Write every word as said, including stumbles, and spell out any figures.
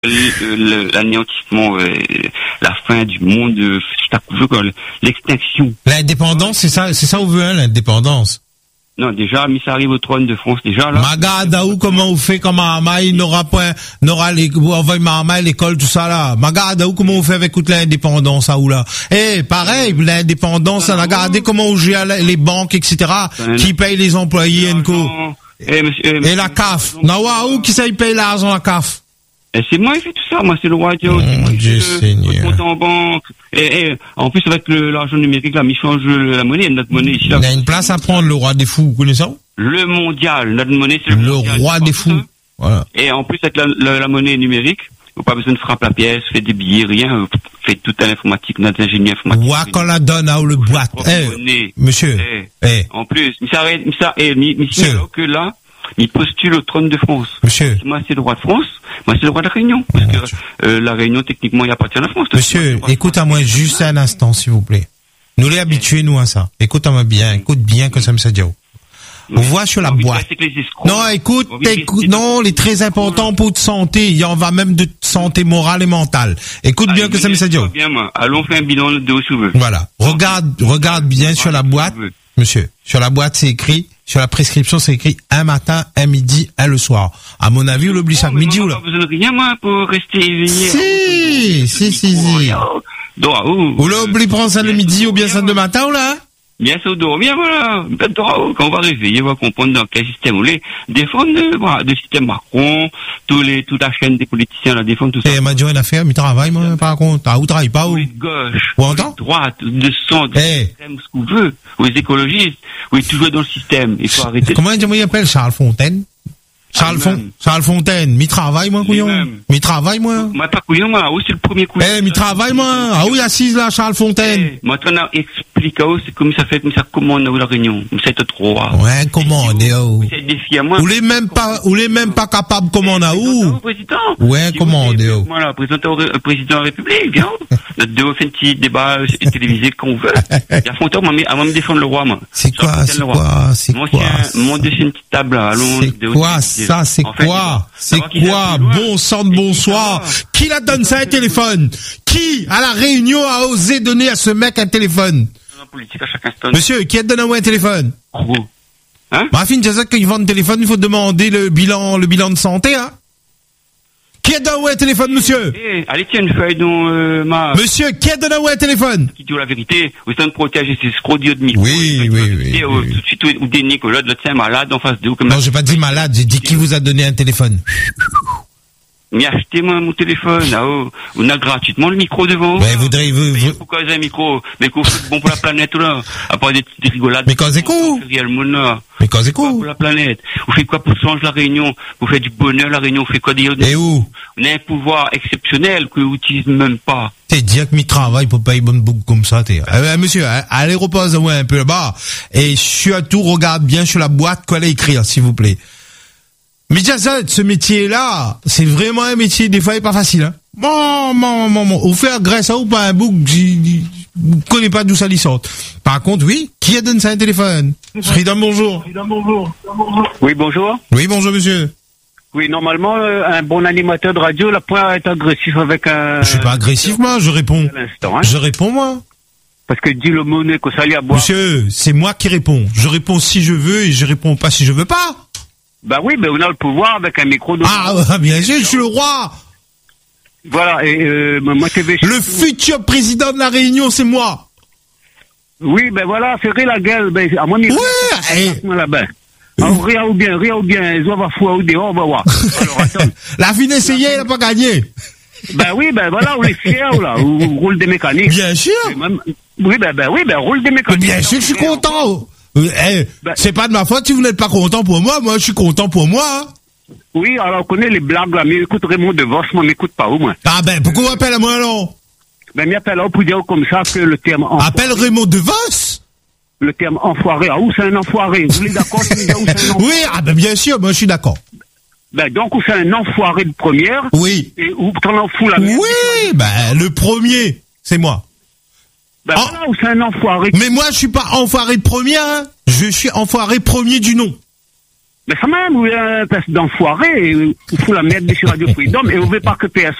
le, le, l'anéantissement, euh, la fin du monde, euh, l'extinction. L'indépendance, c'est ça, c'est ça où veut, hein, l'indépendance. Non, déjà, mais ça arrive au trône de France, déjà, là. Magadaou, comment on fait, comme Amaï n'aura point, n'aura les, on va Amaï, l'école, tout ça, là. Magadaou, comment on fait avec toute l'indépendance, ça, ou là. Eh, pareil, l'indépendance, on a regardé comment on gère les banques, et cetera, qui paye les employés, Enco. Eh, monsieur, et la C A F. Nawaou, qui ça, il paye l'argent, la C A F? Et c'est moi qui fais tout ça, moi c'est le roi Dieu, c'est moi Dieu Seigneur. Compte en banque. Et, et en plus avec le, l'argent numérique là, il change la monnaie, notre monnaie ici là. Il a une place à prendre, le roi des fous, vous connaissez ça? Le mondial, notre monnaie c'est le, le mondial, roi des fous. Voilà. Et en plus avec la, la, la monnaie numérique, vous pas besoin de frapper la pièce, fait des billets, rien, fait toute l'informatique, notre ingénieur informatique. Ouah, qu'on la donne à le boîte. Eh, monsieur. Eh. Eh. En plus, mais ça, mais ça, eh, mais, mais c'est alors que là, il postule au trône de France. Monsieur. Moi, c'est le roi de France. Moi, c'est le roi de la Réunion. Parce que euh, la Réunion, techniquement, il appartient à la France. Monsieur, écoute à moi juste un instant, s'il vous plaît. Nous les habitués, nous, à ça. Écoute à moi bien. Écoute bien que ça me s'est dit. On voit sur la boîte. Non, écoute, écoute, non, les très importants pour ta santé. Il y en va même de santé morale et mentale. Écoute bien que ça me s'est dit. Bien, moi. Allons faire un bilan de haut cheveux. Voilà. Regarde, regarde bien sur la boîte. Monsieur, sur la boîte, c'est écrit, sur la prescription, c'est écrit un matin, un midi, un le soir. À mon avis, on l'oublie chaque midi ou là. Pas besoin de rien, moi, pour rester éveillé. Si, si, si, si. Ou là, oublie prendre ça le midi ou bien ça le matin ou là? Bien sûr, dormir, voilà. Quand on va réveiller, on va comprendre dans quel système on est. Défendre, voilà, le système Macron, tous les, toute la chaîne des politiciens, la défendre, tout ça. Eh, m'a dit, on a fait, mais travaille, moi, par contre. Ah, où travaille pas, où? Oui, gauche. Ou entend? Droite, de centre, eh. système, ce qu'on veut. Ou les écologistes. Oui, toujours dans le système. Il faut arrêter. Comment il appelle Charles Fontaine? Charles, ah, Fon- Charles Fontaine, mi travaille, moi, couillon. Mi travaille, moi. Moi, pas couillon, moi. Ah oui, c'est le premier couillon. Eh, mi travaille, moi. Ah oui, assise là, Charles Fontaine. Eh, moi, tu as expliqué, oh, c'est comme ça fait, comme ça commande, ou la réunion. Comme ça, c'est trop, ah. Ouais, commande, oh. C'est défi à moi. Ou les même pas, ou les même pas capables, commande à où? Président. Ouais, commande, oh. Voilà, président, président de la République, bien. Notre deux, fait un petit débat télévisé qu'on veut. Il y a Fontaine, moi, avant de défendre le roi, moi. C'est quoi, c'est quoi, c'est quoi? Mon dessin une petite table, là, allons. C'est quoi, ça, c'est quoi? C'est quoi? Bon sang de bonsoir. Qui la donne ça un téléphone? Qui, à la Réunion, a osé donner à ce mec un téléphone? Monsieur, qui a donné un téléphone? Hein? Ma fille, c'est ça qu'ils vendent un téléphone, il faut demander le bilan, le bilan de santé, hein? Qui a donné un téléphone, monsieur? Eh, allez, tiens une feuille dont, euh, ma... Monsieur, qui a donné un téléphone? Qui dit la vérité, vous êtes protéger ces scrodios de micro. Oui, oui, oui. Et, oui. Tout de suite, ou des Nicolas, de l'autre, c'est un malade en face de vous. Non, j'ai pas dit malade, j'ai dit qui vous a donné un téléphone. Mais achetez-moi mon téléphone, là, oh. On a gratuitement le micro devant. Mais vous voudrez, vous, vous... Pourquoi j'ai un micro? Mais qu'on fait bon pour la planète, là. À part des petites rigolades. Mais quand c'est quoi? Mais quand c'est quoi? Pour la planète. Vous faites quoi pour changer la Réunion? Vous faites du bonheur, la Réunion. Vous faites quoi dire? Et où? On a un pouvoir exceptionnel que vous n'utilisez même pas. T'es dit que mi travail pour payer bonne boucle comme ça, t'es. Euh, monsieur, allez repose ouais un peu là-bas. Et surtout, regarde bien sur la boîte quoi elle écrire, s'il vous plaît. Mais déjà ça, ce métier-là, c'est vraiment un métier, des fois, il est pas facile, hein. Bon, bon, bon, bon. Vous faire grâce à ou pas un bouc, vous connaissez pas d'où ça lui sort. Par contre, oui, qui a donné ça un téléphone? Freedom, bonjour. Freedom, bonjour. Oui, bonjour. Oui, bonjour, monsieur. Oui, normalement, euh, un bon animateur de radio, la point être agressif avec un... Je suis pas agressif, moi, je réponds. Hein. Je réponds, moi. Parce que dis le monnaie que ça lui a boire. Monsieur, c'est moi qui réponds. Je réponds si je veux et je réponds pas si je veux pas. Bah oui, mais on a le pouvoir avec un micro de... Ah, bien sûr, je suis le roi. Voilà, et euh, moi, T V... Le futur président de la Réunion, c'est moi. Oui, ben voilà, ferrez la gueule, ben, à moi, ouais, et... là-bas. Alors, rien ou bien, rien ou bien, ils vont foutre ou dehors, on va voir. Alors, attends. La fin essayée, elle n'a pas gagné. Ben oui, ben voilà, on est fiers, là, on roule des mécaniques. Bien sûr. Même... Oui, ben, ben oui, ben roule des mécaniques. Bien sûr, je suis content. Eh, ben, c'est pas de ma faute si vous n'êtes pas content pour moi, moi je suis content pour moi. Hein. Oui, alors on connaît les blagues là, mais écoute Raymond DeVos, moi m'écoute pas au moins. Ah ben pourquoi vous appelez à moi alors? Ben m'appelle là pour dire comme ça que le terme enfoiré. Appelle Raymond DeVos? Le terme enfoiré, ah où c'est un enfoiré? Vous êtes d'accord? Oui, ah ben bien sûr, moi je suis d'accord. Ben donc où c'est un enfoiré de première? Oui. Et où t'en en fous la merde? Oui, ben le premier, c'est moi. Ben oh. Voilà, où c'est un enfoiré. Mais moi, je suis pas enfoiré de première, hein. Je suis enfoiré premier du nom. Mais ça même, vous êtes un espèce d'enfoiré, il faut la mettre sur Radio Freedom, et vous ne voulez pas que P S